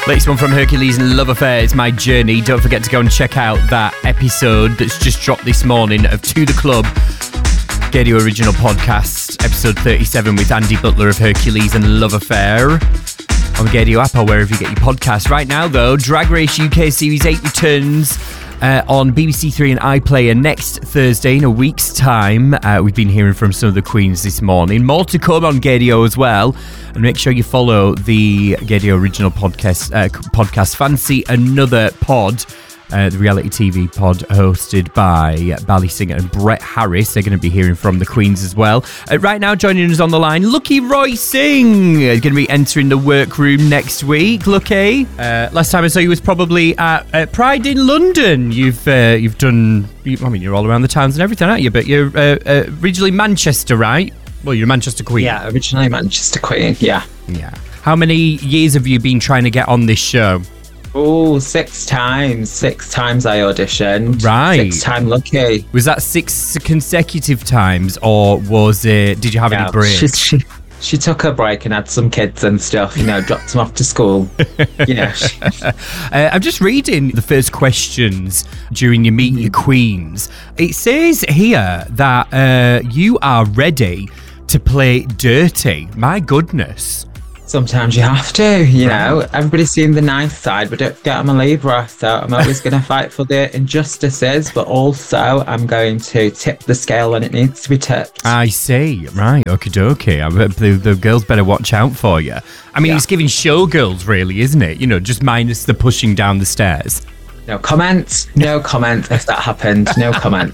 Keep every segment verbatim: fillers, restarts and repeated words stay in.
Latest one from Hercules and Love Affair is My Journey. Don't forget to go and check out that episode that's just dropped this morning of To The Club, Gaydio Original Podcast, episode thirty-seven with Andy Butler of Hercules and Love Affair on the Gaydio app or wherever you get your podcasts. Right now, though, Drag Race U K Series eight returns uh, on B B C Three and iPlayer next Thursday in a week's time. Uh, we've been hearing from some of the queens this morning. More to come on Gaydio as well. And make sure you follow the Gaydio Original Podcast, uh, podcast Fancy Another Pod, uh, the reality T V pod hosted by Bally Singer and Brett Harris. They're going to be hearing from the queens as well. Uh, right now, joining us on the line, Lucky Roy Singh is going to be entering the workroom next week. Lucky, uh, last time I saw you was probably at, at Pride in London. You've uh, you've done, you, I mean, you're all around the towns and everything, aren't you? But you're uh, uh, originally Manchester, right? Well, you're a Manchester Queen. Yeah, originally Manchester Queen, yeah. Yeah. How many years have you been trying to get on this show? Oh, six times. Six times I auditioned. Right. Six time lucky. Was that six consecutive times, or was it, did you have yeah, any breaks? She, she, she took a break and had some kids and stuff, you know, dropped them off to school. You know. uh, I'm just reading the first questions during your Meet Your Queens. It says here that uh, you are ready to play dirty. My goodness. Sometimes you have to, you know. Everybody's seen the nice side, but don't forget I'm a Libra, so I'm always going to fight for the injustices, but also I'm going to tip the scale when it needs to be tipped. I see. Right. Okie dokie. The, the girls better watch out for you. I mean, yeah. It's giving showgirls, really, isn't it? You know, just minus the pushing down the stairs. No comment. No comment if that happened. No comment.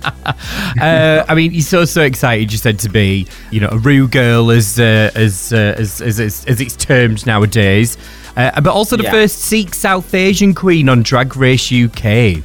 uh, I mean, you're so so excited. You said to be, you know, a Rue girl as uh, as, uh, as as as as it's termed nowadays, uh, but also the yeah. first Sikh South Asian queen on Drag Race U K.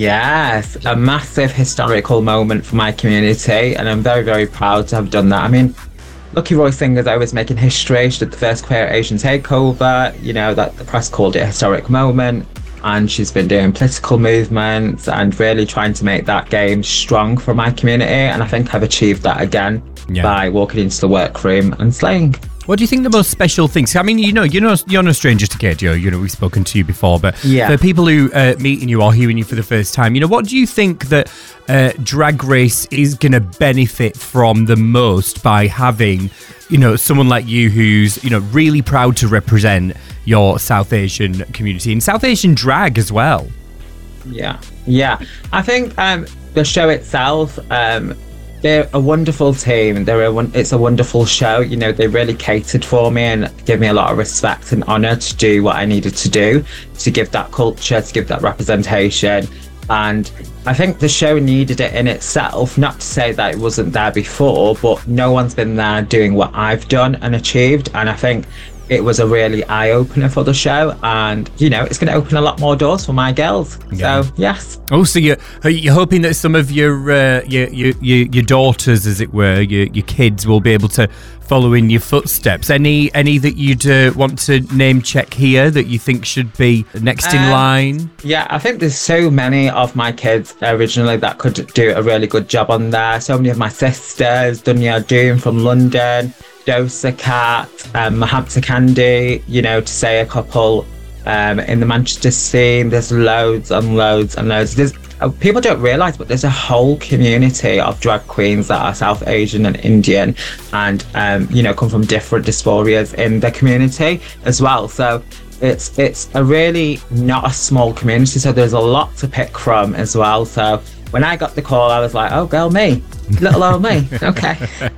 Yes, a massive historical moment for my community, and I'm very very proud to have done that. I mean, Lucky Roy Singh is always making history. She did the first queer Asian takeover. You know that the press called it a historic moment. And she's been doing political movements and really trying to make that game strong for my community. And I think I've achieved that again yeah. by walking into the workroom and slaying. What do you think the most special things? I mean, you know, you know, you're no stranger to Gaydio. You know, we've spoken to you before, but yeah. for people who uh, meeting you or hearing you for the first time, you know, what do you think that uh, Drag Race is going to benefit from the most by having, you know, someone like you who's, you know, really proud to represent your South Asian community and South Asian drag as well? Yeah, yeah. I think um, the show itself. Um, They're a wonderful team. They're a, it's a wonderful show. You know, they really catered for me and gave me a lot of respect and honour to do what I needed to do, to give that culture, to give that representation. And I think the show needed it in itself, not to say that it wasn't there before, but no one's been there doing what I've done and achieved. And I think it was a really eye-opener for the show, and you know it's going to open a lot more doors for my girls. Yeah. So yes. Oh, so you're, you're hoping that some of your, uh, your your your daughters, as it were, your your kids, will be able to follow in your footsteps. Any any that you'd uh, want to name check here that you think should be next in um, line? Yeah, I think there's so many of my kids originally that could do a really good job on there. So many of my sisters, Dunya Doom from London, Dosa Cat, um, Mahabta Candy, you know, to say a couple. Um, in the Manchester scene, there's loads and loads and loads. There's uh, people don't realise, but there's a whole community of drag queens that are South Asian and Indian, and um, you know, come from different dysphorias in the community as well. So it's it's a really not a small community. So there's a lot to pick from as well. So when I got the call, I was like, oh, girl, me. Little old me. Okay.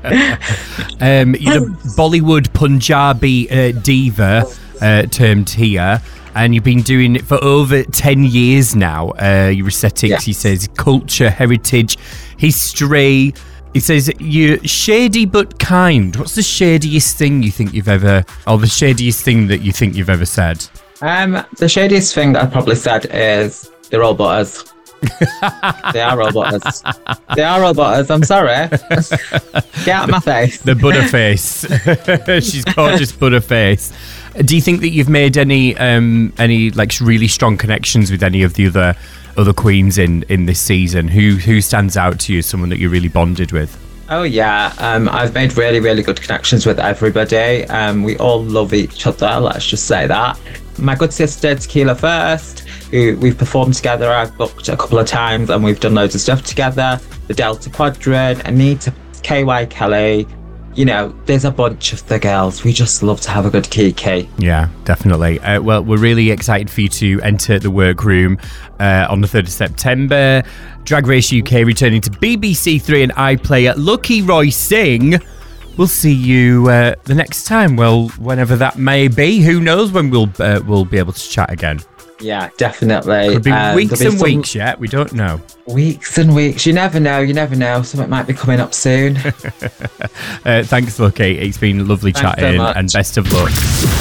um, you know, Bollywood Punjabi uh, diva uh, termed here, and you've been doing it for over ten years now. Uh, your aesthetics, yes. He says, culture, heritage, history. He says, you're shady but kind. What's the shadiest thing you think you've ever, or the shadiest thing that you think you've ever said? Um, the shadiest thing that I probably said is, they're all butters. They are all butters. They are all butters. I'm sorry. Get out of my face. The butterface. She's gorgeous butterface. Do you think that you've made any um any like really strong connections with any of the other other queens in in this season? Who who stands out to you as someone that you're really bonded with? Oh yeah, um, I've made really, really good connections with everybody. Um, we all love each other, let's just say that. my good sister, Tequila First, who we've performed together. I've booked a couple of times and we've done loads of stuff together. The Delta Quadrant, Anita, K Y Kelly. You know, there's a bunch of the girls. We just love to have a good kiki. Yeah, definitely. Uh, well, we're really excited for you to enter the workroom uh, on the third of September. Drag Race U K returning to B B C Three and iPlayer. Lucky Roy Singh. We'll see you uh, the next time. Well, whenever that may be. Who knows when we'll uh, we'll be able to chat again. Yeah, definitely. Could be um, weeks be and some... weeks yet. We don't know. Weeks and weeks. You never know. You never know. Something might be coming up soon. uh, thanks, Lucky. It's been lovely Thanks chatting so much. and best of luck.